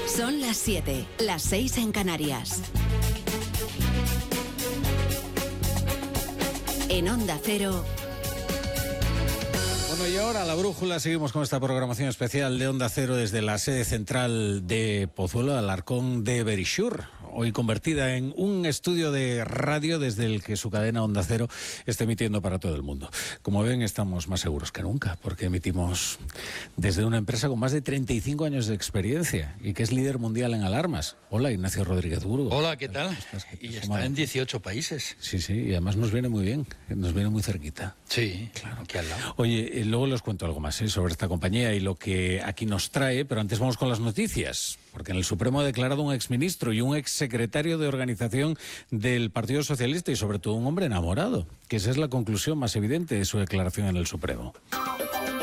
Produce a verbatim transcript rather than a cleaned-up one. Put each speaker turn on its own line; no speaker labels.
Son las siete, las seis en Canarias. En Onda Cero.
Bueno, y ahora la brújula, seguimos con esta programación especial de Onda Cero desde la sede central de Pozuelo, Alarcón de Berisur, hoy convertida en un estudio de radio desde el que su cadena Onda Cero está emitiendo para todo el mundo. Como ven, estamos más seguros que nunca, porque emitimos desde una empresa con más de treinta y cinco años de experiencia y que es líder mundial en alarmas. Hola, Ignacio Rodríguez Burgo.
Hola, ¿qué tal? Y está en dieciocho países.
Sí, sí, y además nos viene muy bien, nos viene muy cerquita.
Sí, claro, aquí al lado.
Oye, eh, luego les cuento algo más ¿eh? sobre esta compañía y lo que aquí nos trae, pero antes vamos con las noticias, porque en el Supremo ha declarado un exministro y un exsecretario de organización del Partido Socialista y sobre todo un hombre enamorado, que esa es la conclusión más evidente de su declaración en el Supremo.